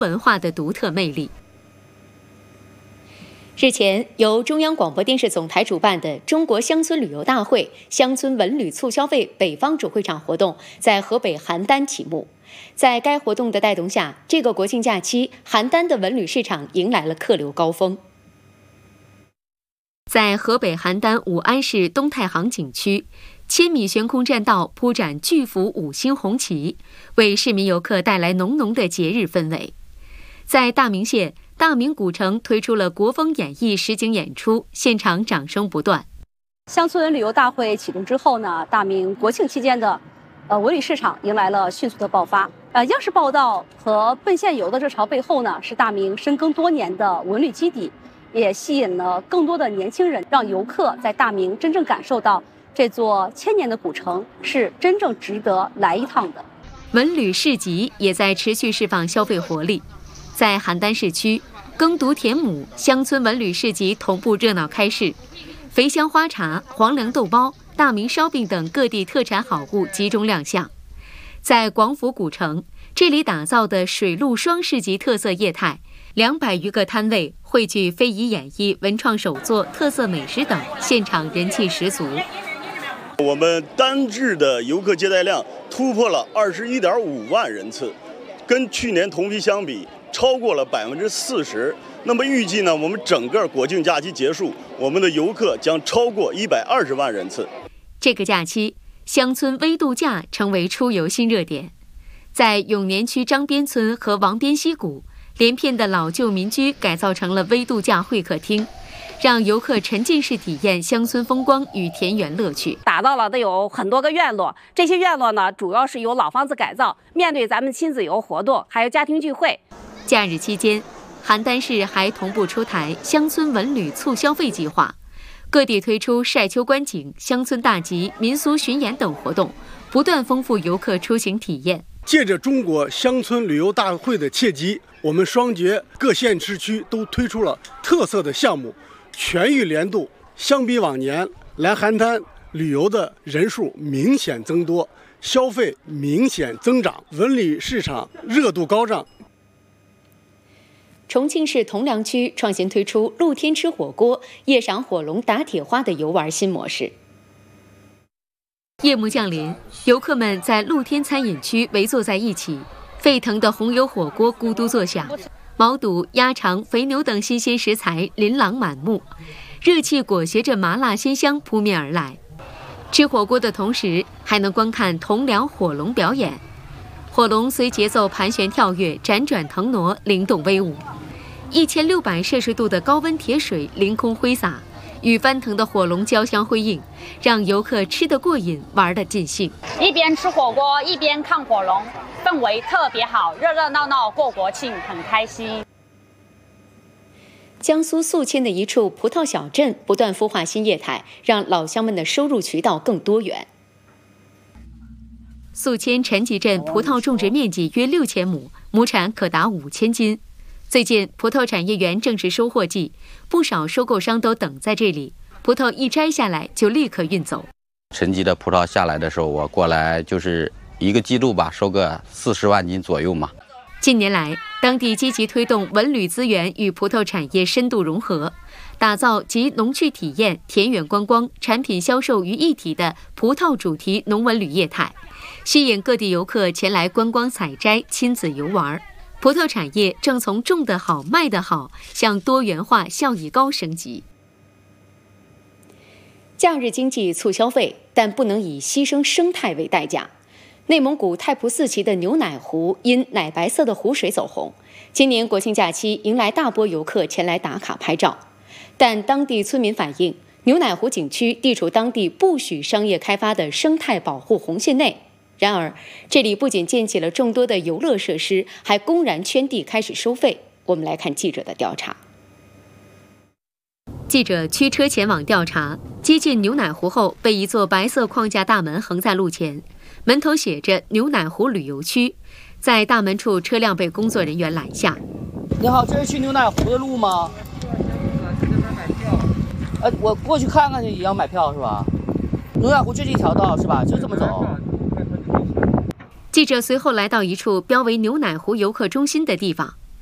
文化的独特魅力。日前，由中央广播电视总台主办的中国乡村旅游大会乡村文旅促消费北方主会场活动在河北邯郸启幕。在该活动的带动下，这个国庆假期，邯郸的文旅市场迎来了客流高峰。在河北邯郸武安市东太行景区，1000米悬空栈道铺展巨幅5星红旗，为市民游客带来浓浓的节日氛围。在大名县，大名古城推出了国风演艺实景演出，现场掌声不断。 乡村旅游大会启动之后呢，大名国庆期间的文旅市场迎来了迅速的爆发。央视报道和奔现游的热潮背后呢，是大名深耕多年的文旅基地，也吸引了更多的年轻人，让游客在大名真正感受到这座1000年的古城是真正值得来一趟的。 文旅市集也在持续释放消费活力。在邯郸市区，耕读田亩乡村文旅市集同步热闹开市，肥香花茶、黄粱豆包、大名烧饼等各地特产好物集中亮相。在广府古城，这里打造的水陆双市集特色业态，200余个摊位汇聚非遗演绎、文创手作、特色美食等，现场人气十足。 我们单日的游客接待量突破了21.5万人次，跟去年同期相比超过了40%。那么预计呢，我们整个国庆假期结束，我们的游客将超过120万人次。 这个假期，乡村微度假成为出游新热点。在永年区张边村和王边溪谷，连片的老旧民居改造成了微度假会客厅，让游客沉浸式体验乡村风光与田园乐趣。 打造了得有很多个院落，这些院落呢，主要是由老房子改造，面对咱们亲子游活动，还有家庭聚会。 假日期间，邯郸市还同步出台乡村文旅促消费计划，各地推出晒秋观景、乡村大集、民俗巡演等活动，不断丰富游客出行体验。 借着中国乡村旅游大会的契机，我们双节各县市区都推出了特色的项目，全域联动。相比往年，来邯郸旅游的人数明显增多，消费明显增长，文旅市场热度高涨。 重庆市铜梁区创新推出露天吃火锅、夜赏火龙、打铁花的游玩新模式。夜幕降临，游客们在露天餐饮区围坐在一起，沸腾的红油火锅咕嘟作响，毛肚、鸭肠、肥牛等新鲜食材琳琅满目，热气裹挟着麻辣鲜香扑面而来。吃火锅的同时，还能观看铜梁火龙表演。火龙随节奏盘旋跳跃，辗转腾挪，灵动威武。1600摄氏度的高温铁水凌空挥洒，与翻腾的火龙交相辉映，让游客吃得过瘾，玩得尽兴。 一边吃火锅一边看火龙，氛围特别好，热热闹闹过国庆，很开心。 江苏宿迁的一处葡萄小镇不断孵化新业态，让老乡们的收入渠道更多元。宿迁陈集镇葡萄种植面积约6000亩，亩产可达5000斤。最近葡萄产业园正是收获季，不少收购商都等在这里，葡萄一摘下来就立刻运走。 陈集的葡萄下来的时候，我过来就是一个季度吧，收个40万斤左右嘛。 近年来，当地积极推动文旅资源与葡萄产业深度融合，打造集农趣体验、田园观光、产品销售于一体的葡萄主题农文旅业态，吸引各地游客前来观光采摘、亲子游玩。葡萄产业正从种得好、卖得好向多元化、效益高升级。假日经济促消费，但不能以牺牲生态为代价。内蒙古太仆寺旗的牛奶湖因奶白色的湖水走红，今年国庆假期迎来大波游客前来打卡拍照。但当地村民反映，牛奶湖景区地处当地不许商业开发的生态保护红线内。然而，这里不仅建起了众多的游乐设施，还公然圈地开始收费。我们来看记者的调查。记者驱车前往调查，接近牛奶湖后，被一座白色框架大门横在路前，门头写着“牛奶湖旅游区”。在大门处，车辆被工作人员拦下。 你好，这是去牛奶湖的路吗？我过去看看去，也要买票是吧？牛奶湖就这一条道是吧？就这么走。 记者随后来到一处标为牛奶湖游客中心的地方，